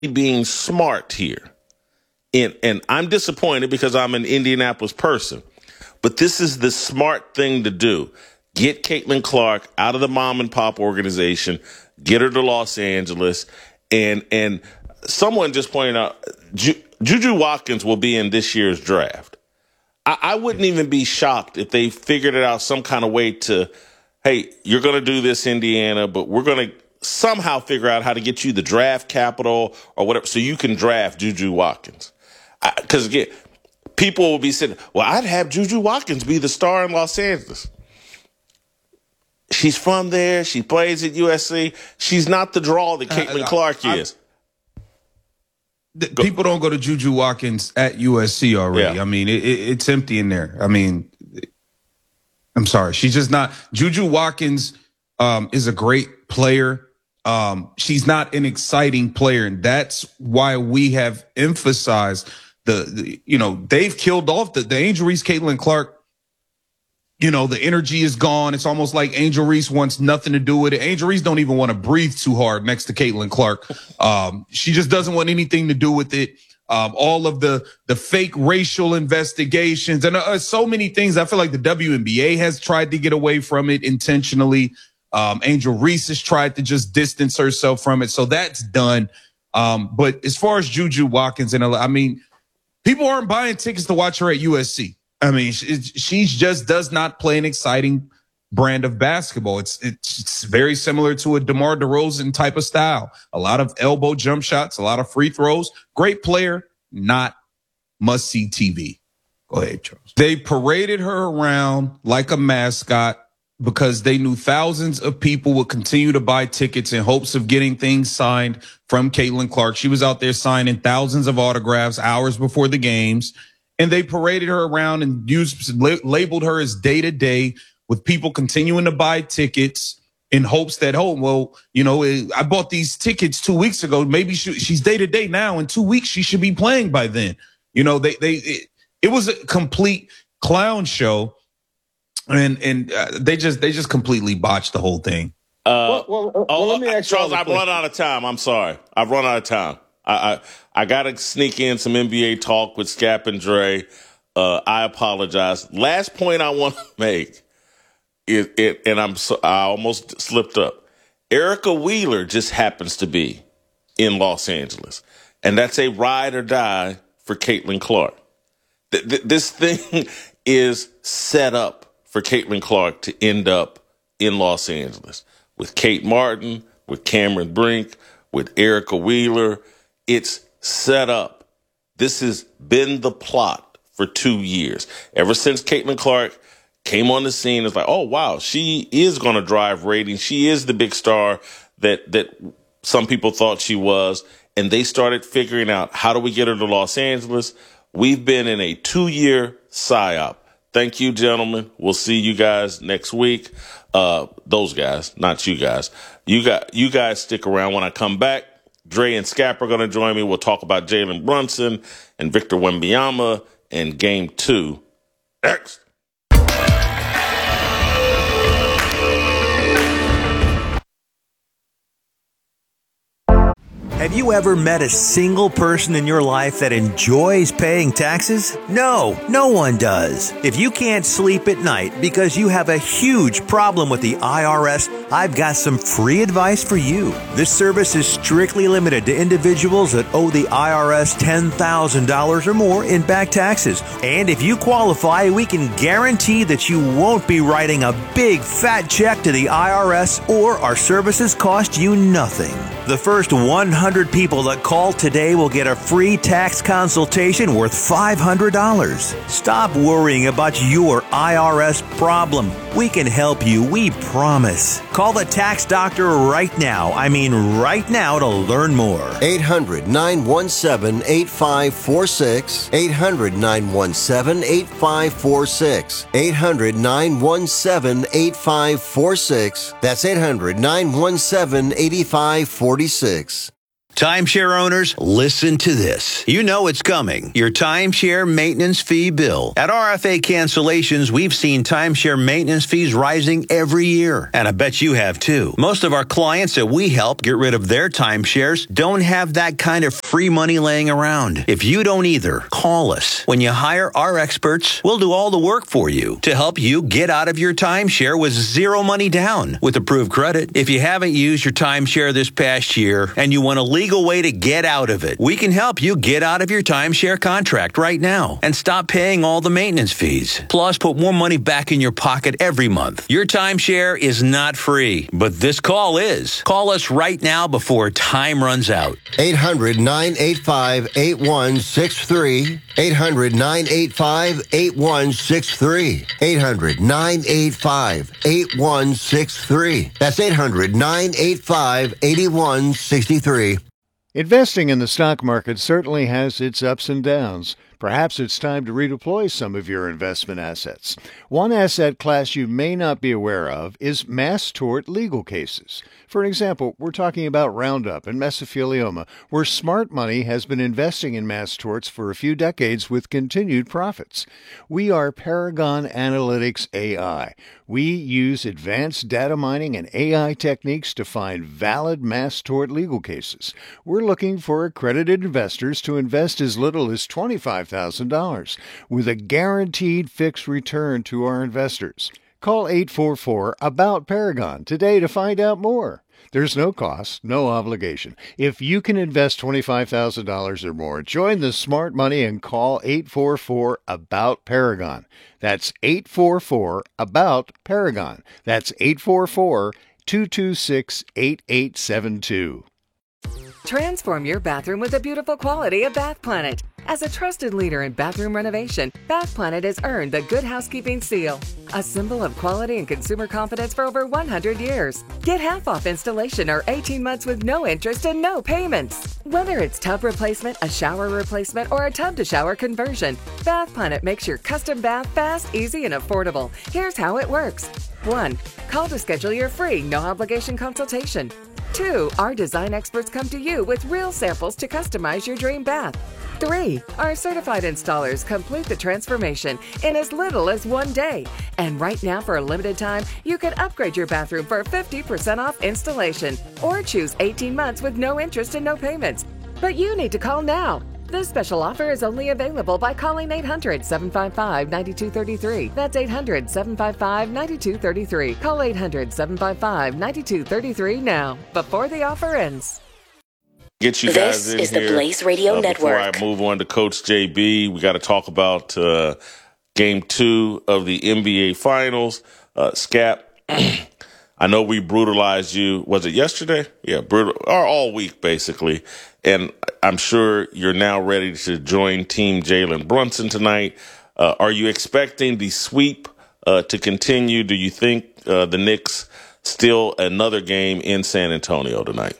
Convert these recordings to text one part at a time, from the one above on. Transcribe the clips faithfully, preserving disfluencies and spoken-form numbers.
being smart here. And, and I'm disappointed because I'm an Indianapolis person. But this is the smart thing to do. Get Caitlin Clark out of the mom and pop organization, get her to Los Angeles. And and someone just pointed out, Ju- Juju Watkins will be in this year's draft. I, I wouldn't even be shocked if they figured it out some kind of way to, hey, you're going to do this, Indiana, but we're going to somehow figure out how to get you the draft capital or whatever so you can draft Juju Watkins. Because, again, people will be saying, well, I'd have Juju Watkins be the star in Los Angeles. She's from there. She plays at U S C. She's not the draw that Caitlin uh, Clark I, is. I, people don't go to Juju Watkins at U S C already. Yeah. I mean, it, it, it's empty in there. I mean, I'm sorry. She's just not. Juju Watkins um, is a great player. Um, she's not an exciting player. And that's why we have emphasized the, the you know, they've killed off the, the Angel Reese, Caitlin Clark. You know, the energy is gone. It's almost like Angel Reese wants nothing to do with it. Angel Reese don't even want to breathe too hard next to Caitlin Clark. Um, she just doesn't want anything to do with it. Um, all of the the fake racial investigations and uh, so many things. I feel like the W N B A has tried to get away from it intentionally. Um, Angel Reese has tried to just distance herself from it. So that's done. Um, but as far as Juju Watkins, and I mean, people aren't buying tickets to watch her at U S C. I mean, she, she just does not play an exciting brand of basketball. It's, it's very similar to a DeMar DeRozan type of style. A lot of elbow jump shots, a lot of free throws. Great player, not must-see T V. Go ahead, Charles. They paraded her around like a mascot because they knew thousands of people would continue to buy tickets in hopes of getting things signed from Caitlin Clark. She was out there signing thousands of autographs hours before the games. And they paraded her around and used labeled her as day to day, with people continuing to buy tickets in hopes that, oh, well, you know, I bought these tickets two weeks ago. Maybe she, she's day to day now. In two weeks, she should be playing by then. You know, they they it, it was a complete clown show, and and uh, they just they just completely botched the whole thing. Uh, well, well, well, oh, let me ask Charles, I've run out of time. I'm sorry, I've run out of time. I, I I gotta sneak in some N B A talk with Scap and Dre. Uh, I apologize. Last point I want to make is it, and I'm so, I almost slipped up. Erica Wheeler just happens to be in Los Angeles, and that's a ride or die for Caitlin Clark. Th- th- this thing is set up for Caitlin Clark to end up in Los Angeles with Kate Martin, with Cameron Brink, with Erica Wheeler. It's set up. This has been the plot for two years. Ever since Caitlin Clark came on the scene, it's like, oh, wow, she is going to drive ratings. She is the big star that that some people thought she was. And they started figuring out, how do we get her to Los Angeles? We've been in a two-year psyop. Thank you, gentlemen. We'll see you guys next week. Uh, those guys, not you guys. You got you guys stick around. When I come back, Dre and Scap are going to join me. We'll talk about Jalen Brunson and Victor Wembanyama and game two. Next. Have you ever met a single person in your life that enjoys paying taxes? No, no one does. If you can't sleep at night because you have a huge problem with the I R S, I've got some free advice for you. This service is strictly limited to individuals that owe the I R S ten thousand dollars or more in back taxes. And if you qualify, we can guarantee that you won't be writing a big fat check to the I R S, or our services cost you nothing. The first one hundred people that call today will get a free tax consultation worth five hundred dollars. Stop worrying about your I R S problem. We can help you, we promise. Call the tax doctor right now. I mean right now to learn more. eight hundred, nine one seven, eight five four six. eight hundred, nine one seven, eight five four six. eight hundred, nine one seven, eight five four six. That's eight hundred, nine one seven, eight five four six. Timeshare owners, listen to this. You know it's coming. Your timeshare maintenance fee bill. At R F A Cancellations, we've seen timeshare maintenance fees rising every year. And I bet you have too. Most of our clients that we help get rid of their timeshares don't have that kind of free money laying around. If you don't either, call us. When you hire our experts, we'll do all the work for you to help you get out of your timeshare with zero money down with approved credit. If you haven't used your timeshare this past year and you want to leave legal way to get out of it, we can help you get out of your timeshare contract right now and stop paying all the maintenance fees. Plus, put more money back in your pocket every month. Your timeshare is not free, but this call is. Call us right now before time runs out. eight hundred, nine eight five, eight one six three. eight hundred, nine eight five, eight one six three. eight hundred, nine eight five, eight one six three. That's eight hundred, nine eight five, eight one six three. Investing in the stock market certainly has its ups and downs. Perhaps it's time to redeploy some of your investment assets. One asset class you may not be aware of is mass tort legal cases. For example, we're talking about Roundup and mesothelioma, where smart money has been investing in mass torts for a few decades with continued profits. We are Paragon Analytics A I. We use advanced data mining and A I techniques to find valid mass tort legal cases. We're looking for accredited investors to invest as little as twenty-five thousand dollars with a guaranteed fixed return to our investors. Call eight four four, ABOUT Paragon today to find out more. There's no cost, no obligation. If you can invest twenty-five thousand dollars or more, join the smart money and call eight four four, ABOUT Paragon. That's eight four four, ABOUT Paragon. That's eight four four, two two six, eight eight seven two. Transform your bathroom with the beautiful quality of Bath Planet. As a trusted leader in bathroom renovation, Bath Planet has earned the Good Housekeeping seal, a symbol of quality and consumer confidence for over one hundred years. Get half off installation or eighteen months with no interest and no payments. Whether it's tub replacement, a shower replacement, or a tub-to-shower conversion, Bath Planet makes your custom bath fast, easy, and affordable. Here's how it works. one. Call to schedule your free, no-obligation consultation. two. Our design experts come to you with real samples to customize your dream bath. three. Our certified installers complete the transformation in as little as one day. And right now, for a limited time, you can upgrade your bathroom for fifty percent off installation or choose eighteen months with no interest and no payments. But you need to call now. This special offer is only available by calling eight hundred, seven five five, nine two three three. That's eight hundred, seven five five, nine two three three. Call eight hundred, seven five five, nine two three three now, before the offer ends. Get you guys this in is here. The Blaze Radio uh, Network. Before I move on to Coach J B, we got to talk about uh, Game Two of the N B A Finals. Uh, Scap, I know we brutalized you. Was it yesterday? Yeah, brutal, or all week basically. And I'm sure you're now ready to join Team Jalen Brunson tonight. Uh, are you expecting the sweep uh, to continue? Do you think uh, the Knicks steal another game in San Antonio tonight?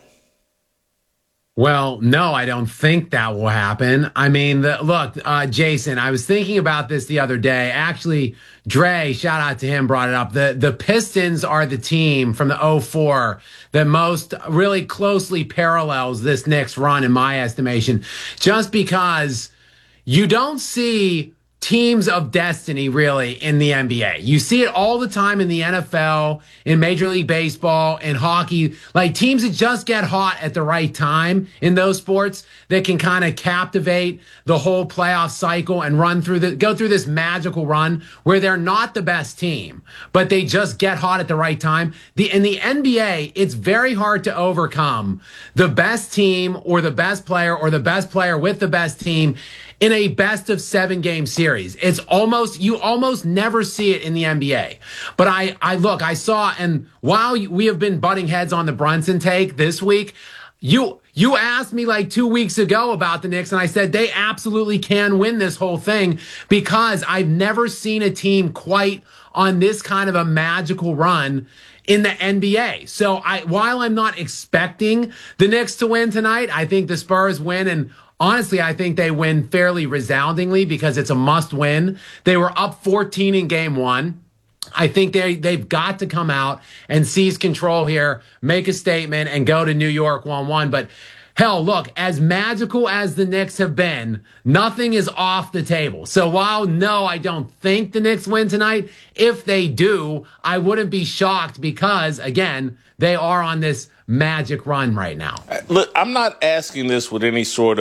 Well, no, I don't think that will happen. I mean, the, look, uh, Jason, I was thinking about this the other day. Actually, Dre, shout out to him, brought it up. The the Pistons are the team from the oh four that most really closely parallels this Knicks run, in my estimation, just because you don't see teams of destiny really in the N B A. You see it all the time in the N F L, in Major League Baseball, in hockey, like teams that just get hot at the right time in those sports that can kind of captivate the whole playoff cycle and run through the, go through this magical run where they're not the best team, but they just get hot at the right time. The, in the N B A, it's very hard to overcome the best team or the best player or the best player with the best team in a best of seven game series. It's almost, you almost never see it in the N B A. But I, I look, I saw, and while we have been butting heads on the Brunson take this week, you, you asked me like two weeks ago about the Knicks, and I said they absolutely can win this whole thing because I've never seen a team quite on this kind of a magical run in the N B A. So I, while I'm not expecting the Knicks to win tonight, I think the Spurs win, and honestly, I think they win fairly resoundingly because it's a must win. They were up fourteen in game one. I think they, they've got to come out and seize control here, make a statement, and go to New York one one. But Hell, look, as magical as the Knicks have been, nothing is off the table. So while, no, I don't think the Knicks win tonight, if they do, I wouldn't be shocked because, again, they are on this magic run right now. Look, I'm not asking this with any sort